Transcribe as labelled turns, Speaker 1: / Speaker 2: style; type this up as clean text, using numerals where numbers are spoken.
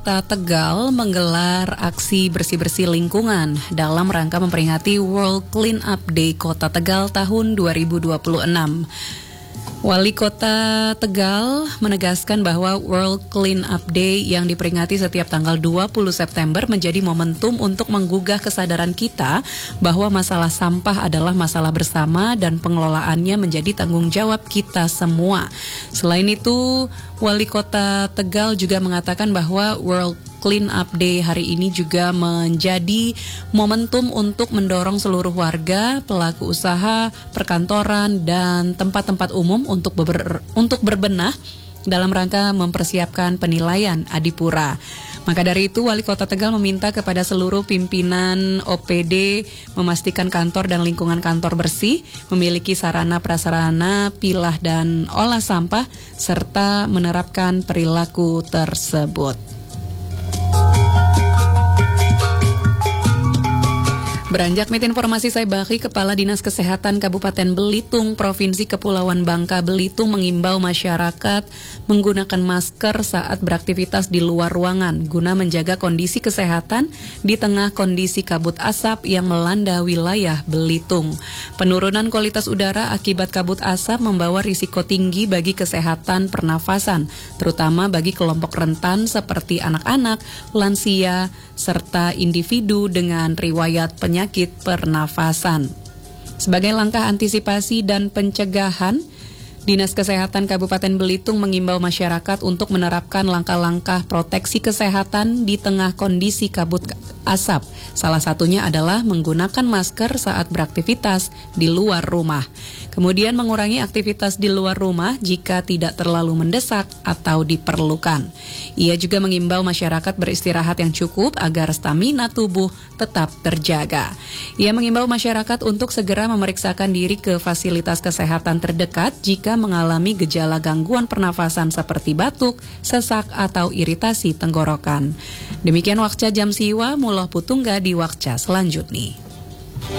Speaker 1: Kota Tegal menggelar aksi bersih-bersih lingkungan dalam rangka memperingati World Clean Up Day Kota Tegal tahun 2026. Wali Kota Tegal menegaskan bahwa World Clean Up Day yang diperingati setiap tanggal 20 September menjadi momentum untuk menggugah kesadaran kita bahwa masalah sampah adalah masalah bersama dan pengelolaannya menjadi tanggung jawab kita semua. Selain itu, Wali Kota Tegal juga mengatakan bahwa World Clean Up Day hari ini juga menjadi momentum untuk mendorong seluruh warga, pelaku usaha, perkantoran, dan tempat-tempat umum untuk berbenah dalam rangka mempersiapkan penilaian Adipura. Maka dari itu, Wali Kota Tegal meminta kepada seluruh pimpinan OPD memastikan kantor dan lingkungan kantor bersih, memiliki sarana prasarana pilah dan olah sampah, serta menerapkan perilaku tersebut. Beranjak mit informasi saya Baki, Kepala Dinas Kesehatan Kabupaten Belitung, Provinsi Kepulauan Bangka Belitung mengimbau masyarakat menggunakan masker saat beraktivitas di luar ruangan guna menjaga kondisi kesehatan di tengah kondisi kabut asap yang melanda wilayah Belitung. Penurunan kualitas udara akibat kabut asap membawa risiko tinggi bagi kesehatan pernafasan, terutama bagi kelompok rentan seperti anak-anak, lansia, serta individu dengan riwayat penyakit pernafasan. Sebagai langkah antisipasi dan pencegahan, Dinas Kesehatan Kabupaten Belitung mengimbau masyarakat untuk menerapkan langkah-langkah proteksi kesehatan di tengah kondisi kabut asap. Salah satunya adalah menggunakan masker saat beraktivitas di luar rumah. Kemudian mengurangi aktivitas di luar rumah jika tidak terlalu mendesak atau diperlukan. Ia juga mengimbau masyarakat beristirahat yang cukup agar stamina tubuh tetap terjaga. Ia mengimbau masyarakat untuk segera memeriksakan diri ke fasilitas kesehatan terdekat jika mengalami gejala gangguan pernafasan seperti batuk, sesak, atau iritasi tenggorokan. Demikian Wakca Jam Siwa, Muloh Putungga di Wakca selanjutnya.